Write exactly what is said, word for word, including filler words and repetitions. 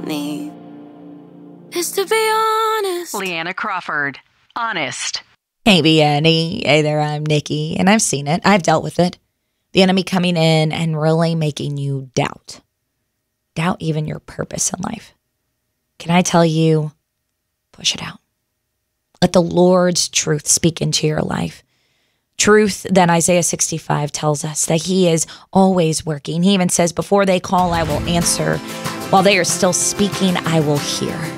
need is to be honest. Leanna Crawford, Honest. Hey, B N E. Hey there, I'm Nikki, and I've seen it. I've dealt with it. The enemy coming in and really making you doubt. Doubt even your purpose in life. Can I tell you, push it out. Let the Lord's truth speak into your life. Truth that Isaiah sixty-five tells us that he is always working. He even says, before they call, I will answer. While they are still speaking, I will hear.